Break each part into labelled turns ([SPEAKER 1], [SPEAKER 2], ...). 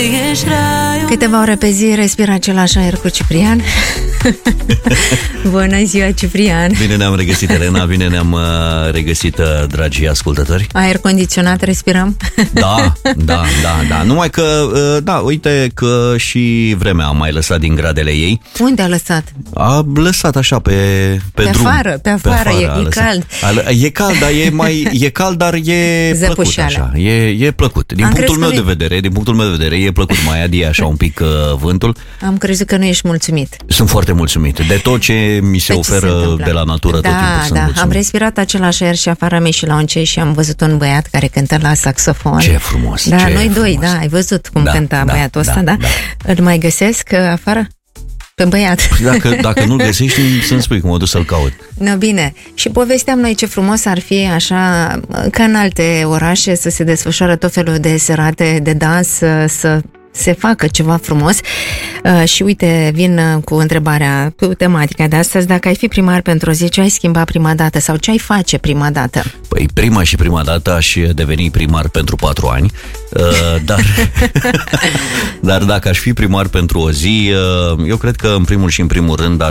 [SPEAKER 1] Câteva ore pe zi respira același aer cu Ciprian. Bună ziua, Ciprian.
[SPEAKER 2] Bine ne-am regăsit, Elena, bine ne-am regăsit, dragii ascultători.
[SPEAKER 1] Aer condiționat respirăm?
[SPEAKER 2] Da. Numai că, uite că și vremea a mai lăsat din gradele ei.
[SPEAKER 1] Unde a lăsat?
[SPEAKER 2] A lăsat așa pe drum.
[SPEAKER 1] Pe afară, e cald.
[SPEAKER 2] E cald, dar e cald, dar e plăcut așa. E plăcut. Din punctul meu de vedere, e plăcut. Mai adie așa un pic vântul.
[SPEAKER 1] Am crezut că nu ești mulțumit.
[SPEAKER 2] Sunt foarte mulțumit de tot ce mi se oferă de la natură, tot timpul sunt mulțumit.
[SPEAKER 1] Am respirat același aer și afară am ieșit la un cei și am văzut un băiat care cântă la saxofon.
[SPEAKER 2] Ce frumos!
[SPEAKER 1] Da, noi doi, ai văzut cum cânta băiatul ăsta, da? Îl mai găsesc afară? Pe băiat.
[SPEAKER 2] Dacă nu-l găsești, să-mi spui că mă duc să-l caut.
[SPEAKER 1] No, bine. Și povesteam noi ce frumos ar fi așa, ca în alte orașe, să se desfășoară tot felul de serate de dans, să se facă ceva frumos. Și uite, vin cu întrebarea, cu tematica de astăzi: dacă ai fi primar pentru o zi, ce ai schimba prima dată sau ce ai face prima dată?
[SPEAKER 2] Păi prima dată aș deveni primar pentru 4 ani, dar dacă aș fi primar pentru o zi, eu cred că în primul și în primul rând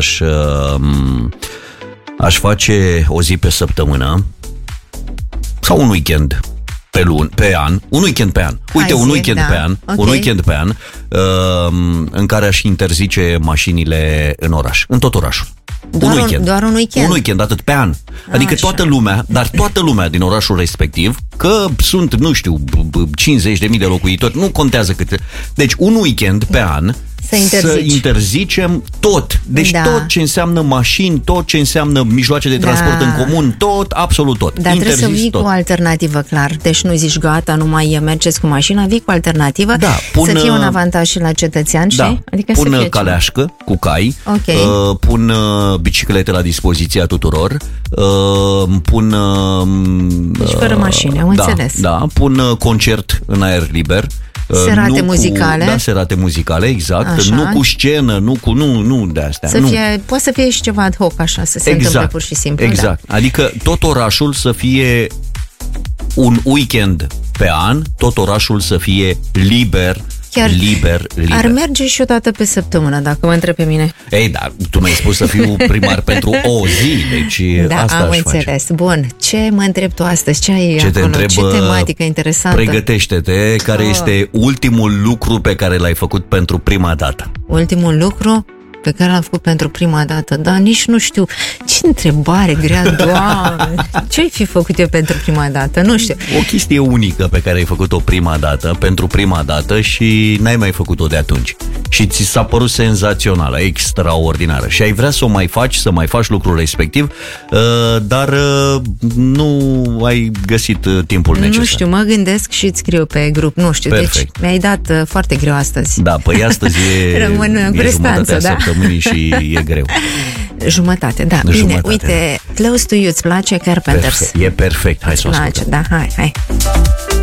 [SPEAKER 2] aș face o zi pe săptămână sau un weekend pe an, un weekend pe an. Uite, un weekend pe an în care aș interzice mașinile în oraș, în tot orașul.
[SPEAKER 1] Doar un weekend? Un
[SPEAKER 2] weekend, atât, pe an. Adică toată lumea din orașul respectiv, că sunt, nu știu, 50.000 de locuitori, nu contează câte. Deci un weekend pe an să interzicem tot. Deci tot ce înseamnă mașini, tot ce înseamnă mijloace de transport în comun, tot, absolut tot.
[SPEAKER 1] Dar trebuie să vii cu o alternativă, clar. Deci nu zici gata, nu mai mergeți cu mașina, vii cu alternativă, să fie un avantaj și la cetățean, știi? Adică
[SPEAKER 2] pun caleașcă cu cai, pun biciclete la dispoziția tuturor, pun...
[SPEAKER 1] Deci fără mașini, am înțeles.
[SPEAKER 2] Da, pun concert în aer liber.
[SPEAKER 1] Serate muzicale.
[SPEAKER 2] Serate muzicale, exact.
[SPEAKER 1] Așa.
[SPEAKER 2] Nu cu scenă, nu de astea.
[SPEAKER 1] Poate să fie și ceva ad hoc, așa, să se întâmple pur și simplu.
[SPEAKER 2] Exact. Da. Adică tot orașul să fie un weekend pe an, tot orașul să fie liber. Chiar liber.
[SPEAKER 1] Ar merge și o dată pe săptămână, dacă mă întreb pe mine.
[SPEAKER 2] Ei, da, tu mi-ai spus să fiu primar pentru o zi, deci asta
[SPEAKER 1] am înțeles.
[SPEAKER 2] Face.
[SPEAKER 1] Bun, ce mă întreb tu astăzi? Ce ai acolo? Ce tematică interesantă?
[SPEAKER 2] Pregătește-te, care este ultimul lucru pe care l-ai făcut pentru prima dată?
[SPEAKER 1] Ultimul lucru pe care l-am făcut pentru prima dată? Da, nici nu știu. Ce întrebare grea, Doamne! Ce ai fi făcut eu pentru prima dată? Nu știu.
[SPEAKER 2] O chestie unică pe care ai făcut-o pentru prima dată și n-ai mai făcut-o de atunci. Și ți s-a părut senzațională, extraordinară. Și ai vrea să mai faci lucrul respectiv, dar nu ai găsit timpul necesar.
[SPEAKER 1] Nu știu, mă gândesc și îți scriu pe grup. Nu știu,
[SPEAKER 2] perfect.
[SPEAKER 1] Deci mi-ai dat foarte greu astăzi.
[SPEAKER 2] Da, păi astăzi
[SPEAKER 1] rămân în prestanță,
[SPEAKER 2] săptămânii și e greu.
[SPEAKER 1] Jumătate, da. Bine, uite, Close to You, îți place Carpenters?
[SPEAKER 2] E perfect, hai să o ascultăm.
[SPEAKER 1] Da, hai.